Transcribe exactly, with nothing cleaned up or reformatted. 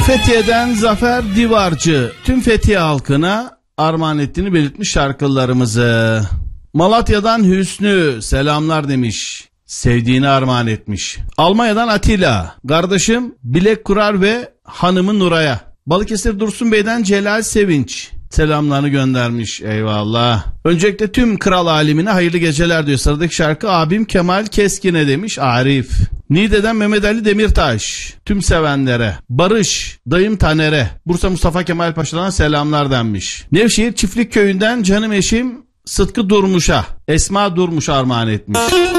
Fethiye'den Zafer Divarcı tüm Fethiye halkına armağan ettiğini belirtmiş şarkılarımızı. Malatya'dan Hüsnü selamlar demiş. Sevdiğini armağan etmiş. Almanya'dan Atilla. Kardeşim Bilek Kurar ve hanımı Nuray'a. Balıkesir Dursun Bey'den Celal Sevinç selamlarını göndermiş. Eyvallah. Öncelikle tüm kral alemine hayırlı geceler diyor. Sıradaki şarkı abim Kemal Keskin'e demiş. Arif. Niğde'den Mehmet Ali Demirtaş. Tüm sevenlere. Barış. Dayım Taner'e. Bursa Mustafa Kemal Paşa'dan selamlar denmiş. Nevşehir Çiftlik Köyü'nden canım eşim Sıtkı Durmuş'a. Esma Durmuş armağan etmiş.